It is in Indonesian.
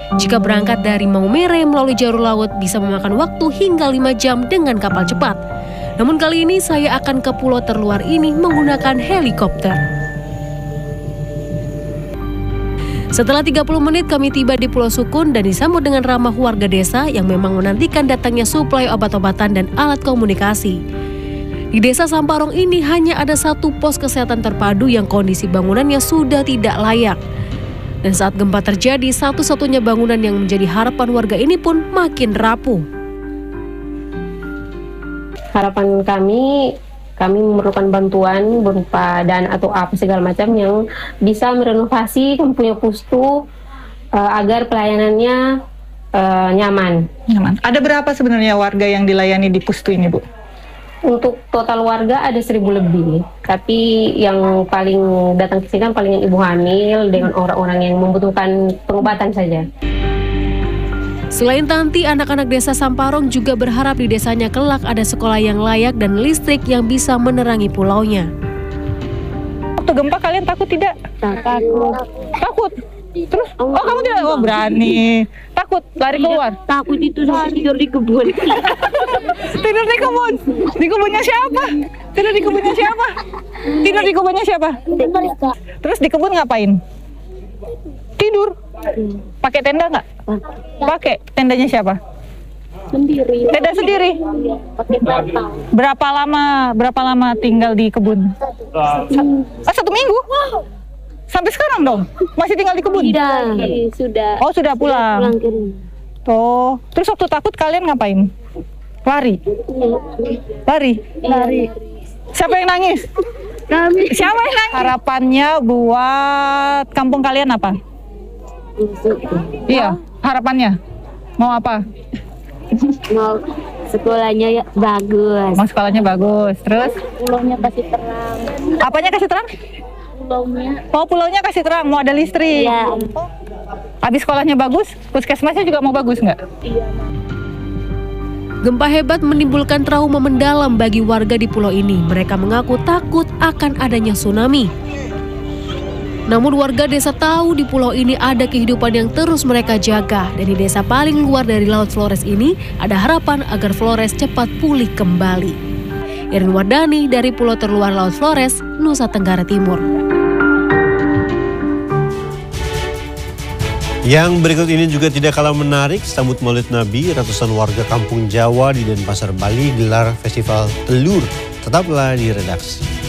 Jika berangkat dari Maumere melalui jalur laut bisa memakan waktu hingga 5 jam dengan kapal cepat. Namun kali ini saya akan ke pulau terluar ini menggunakan helikopter. Setelah 30 menit kami tiba di Pulau Sukun dan disambut dengan ramah warga desa yang memang menantikan datangnya suplai obat-obatan dan alat komunikasi. Di desa Samparong ini hanya ada satu pos kesehatan terpadu yang kondisi bangunannya sudah tidak layak. Dan saat gempa terjadi, satu-satunya bangunan yang menjadi harapan warga ini pun makin rapuh. Harapan kami memerlukan bantuan berupa dana atau apa segala macam yang bisa merenovasi kampungnya Pustu agar pelayanannya nyaman. Ada berapa sebenarnya warga yang dilayani di Pustu ini, Bu? Untuk total warga ada 1.000 lebih, tapi yang paling datang ke sini kan paling ibu hamil dengan orang-orang yang membutuhkan pengobatan saja. Selain Tanti, anak-anak desa Samparong juga berharap di desanya kelak ada sekolah yang layak dan listrik yang bisa menerangi pulaunya. Waktu gempa kalian takut tidak? Takut. Takut? Terus? Oh, kamu tidak? Oh, berani. Takut? Lari keluar? Takut itu tidur di kebun. Tidur di kebun? Di kebunnya siapa? Tidur di kebunnya siapa? Tidur di kebunnya siapa? Terus di kebun ngapain? Tidur? Pakai tenda nggak? Pakai. Tendanya siapa? Sendiri. Tenda sendiri? Pakai bantal. Berapa lama tinggal di kebun? 1 minggu? Sampai sekarang dong? Masih tinggal di kebun? Sudah. Oh, sudah pulang. Oh, terus waktu takut kalian ngapain? Lari? Lari? Siapa yang nangis? Kami. Siapa yang nangis? Harapannya buat kampung kalian apa? Iya, harapannya. Mau apa? Mau sekolahnya ya bagus. Mau sekolahnya bagus. Terus? Pulaunya kasih terang. Apanya kasih terang? Pulaunya. Oh, pulaunya kasih terang. Mau ada listrik. Iya. Habis sekolahnya bagus, puskesmasnya juga mau bagus nggak? Iya. Gempa hebat menimbulkan trauma mendalam bagi warga di pulau ini. Mereka mengaku takut akan adanya tsunami. Namun warga desa tahu di pulau ini ada kehidupan yang terus mereka jaga. Dan di desa paling luar dari Laut Flores ini ada harapan agar Flores cepat pulih kembali. Irin Wardani dari Pulau Terluar Laut Flores, Nusa Tenggara Timur. Yang berikut ini juga tidak kalah menarik, sambut Maulid Nabi, ratusan warga kampung Jawa di Denpasar, Bali gelar Festival Telur. Tetaplah di redaksi.